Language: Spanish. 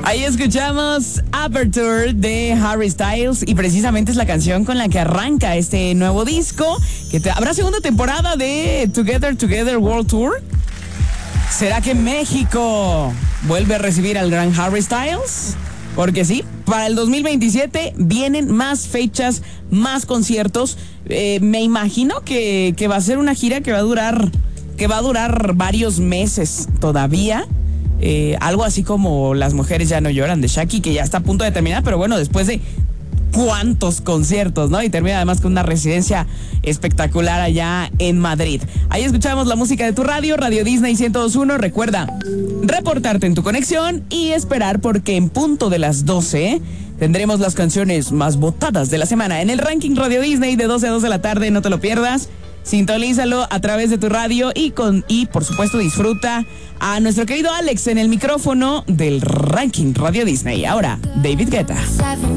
Ahí escuchamos Aperture de Harry Styles y precisamente es la canción con la que arranca este nuevo disco. ¿Habrá segunda temporada de Together World Tour? ¿Será que México vuelve a recibir al gran Harry Styles? Porque sí, para el 2027 vienen más fechas, más conciertos. Me imagino que va a ser una gira que va a durar varios meses todavía. Algo así como Las mujeres ya no lloran de Shaki, que ya está a punto de terminar, pero bueno, después de cuántos conciertos, ¿no? Y termina además con una residencia espectacular allá en Madrid. Ahí escuchamos la música de tu radio, Radio Disney 102.1. Recuerda reportarte en tu conexión y esperar porque en punto de las 12 tendremos las canciones más votadas de la semana en el ranking Radio Disney de 12 a 2 de la tarde. No te lo pierdas. Sintonízalo a través de tu radio y por supuesto disfruta a nuestro querido Alex en el micrófono del ranking Radio Disney. Ahora, David Guetta.